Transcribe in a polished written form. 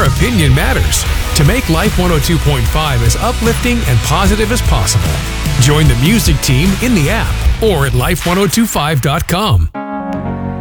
opinion matters to make Life 102.5 as uplifting and positive as possible. Join the music team in the app or at life1025.com.